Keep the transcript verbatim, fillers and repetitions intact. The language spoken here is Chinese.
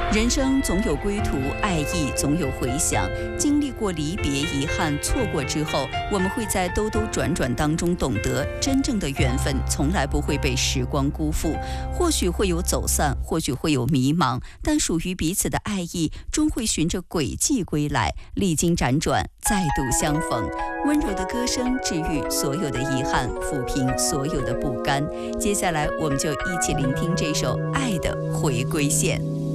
人生总有归途，爱意总有回响。经历过离别、遗憾、错过之后，我们会在兜兜转转当中懂得，真正的缘分从来不会被时光辜负。或许会有走散，或许会有迷茫，但属于彼此的爱意终会循着轨迹归来，历经辗转，再度相逢。温柔的歌声治愈所有的遗憾，抚平所有的不甘。接下来，我们就一起聆听这首《爱的回归线》。